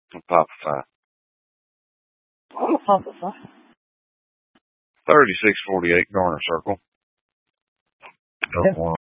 I'll pop a 5. I'll pop a 5. 3648 Garner Circle. Okay.